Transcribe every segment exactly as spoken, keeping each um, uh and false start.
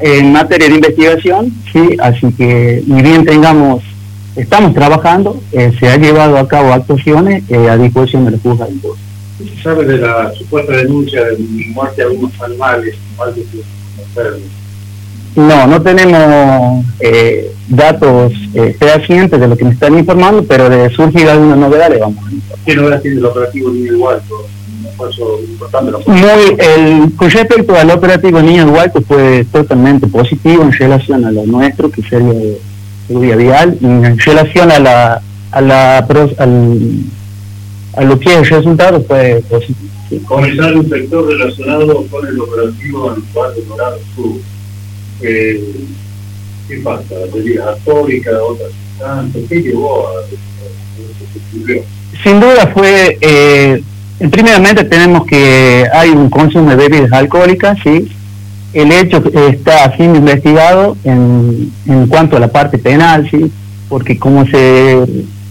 en materia de investigación, sí, así que ni bien tengamos, estamos trabajando, eh, se ha llevado a cabo actuaciones eh, a disposición de los juzgados. ¿Qué se sabe de la supuesta denuncia de muerte de algunos animales, algo que conocerlo? No, no tenemos eh, datos eh, fehacientes de lo que me están informando, pero de surgir alguna novedad le vamos a informar. ¿Qué novedad tiene el operativo Niño del Hualco? Un esfuerzo importante. Muy, el, con respecto al operativo Niño del Hualco fue totalmente positivo en relación a lo nuestro, que sería de seguridad vial, y en relación a la, a la al, a lo que es el resultado fue positivo. Sí. Comenzar un sector relacionado con el operativo en el cual de Dorado Sur. Eh, ¿Qué pasa? ¿Bebidas alcohólicas, otras sustancias? ¿Qué llevó a, a eso que ocurrió? Sin duda fue, eh, primeramente tenemos que hay un consumo de bebidas alcohólicas, sí. El hecho está siendo investigado en, en cuanto a la parte penal, sí, porque como se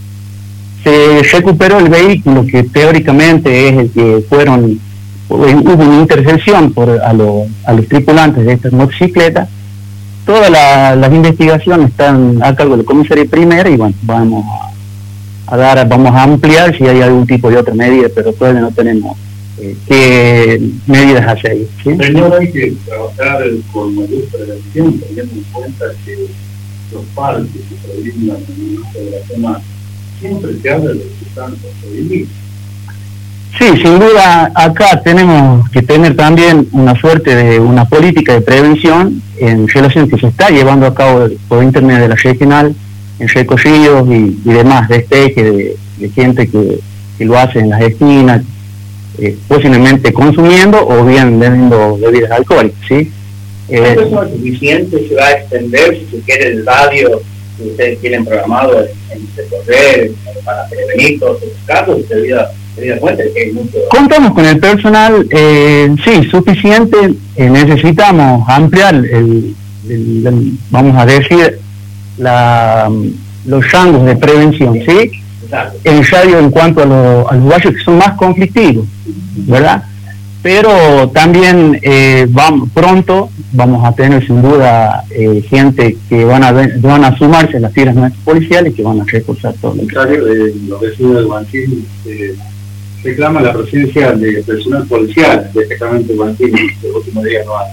se recuperó el vehículo que teóricamente es el que fueron, hubo una intercepción por a, lo, a los tripulantes de estas motocicletas. Todas la, las investigaciones están a cargo de la comisaría primera y bueno, vamos a, a dar, vamos a ampliar si hay algún tipo de otra medida, pero todavía no tenemos eh, qué medidas hacer. ¿Sí? Señor, hay que trabajar con mayor prevención, teniendo en cuenta que los parques que se brindan en el inicio de la semana siempre se habla de los que están prohibidos. Sí, sin duda acá tenemos que tener también una suerte de una política de prevención en relación que se está llevando a cabo por internet de la regional, en recorridos y, y demás, de este de, de gente que, que lo hace en las esquinas, eh, posiblemente consumiendo o bien bebiendo bebidas alcohólicas, ¿sí? Eh, ¿Es eso suficiente? ¿Se va a extender, si se quiere, el radio que ustedes tienen programado en, en recorrer para prevenir todos estos casos? ¿Se debía Cuenta que hay mucho... Contamos con el personal, eh, sí, suficiente, eh, necesitamos ampliar, el, el, el, vamos a decir, la, los rangos de prevención, ¿sí? Exacto. El radio en cuanto a, lo, a los barrios que son más conflictivos, ¿verdad? Pero también eh, vamos, pronto vamos a tener sin duda eh, gente que van a, van a sumarse a las filas nuestras policiales y que van a reforzar todo. En caso de los vecinos de Guanquín, eh, reclama la presencia de personal policial, destacamento Guanquín, que el último día no hay.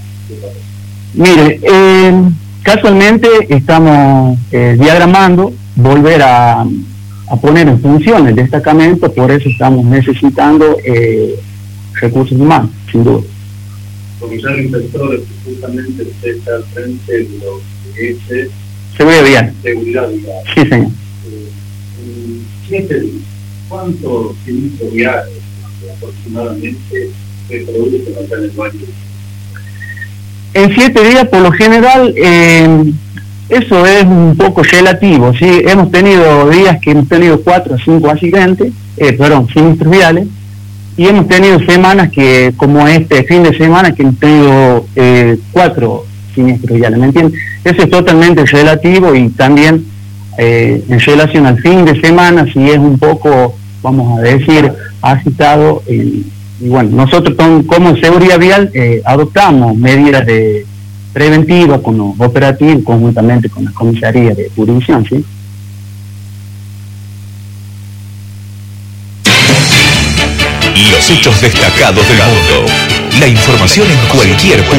Mire, eh, casualmente estamos eh, diagramando volver a, a poner en función el destacamento, por eso estamos necesitando eh, recursos humanos, sin duda. Comisario inspector, justamente usted está al frente de lo que es seguridad vial. Seguridad vial. Sí, señor. Eh, en siete días, ¿cuántos sinistros viales aproximadamente se producen acá en el valle? En siete días, por lo general, eh, eso es un poco relativo, ¿sí? Hemos tenido días que hemos tenido cuatro o cinco accidentes, eh, perdón, sinistros viales, y hemos tenido semanas que, como este fin de semana, que hemos tenido eh, cuatro siniestros viales, ¿me entiendes? Eso es totalmente relativo y también eh, en relación al fin de semana, si es un poco, vamos a decir, agitado, eh, y bueno, nosotros con, como seguridad vial eh, adoptamos medidas de preventivas con los operativos conjuntamente con la comisaría de jurisdicción, ¿sí? Los hechos destacados del mundo. La información en cualquier punto.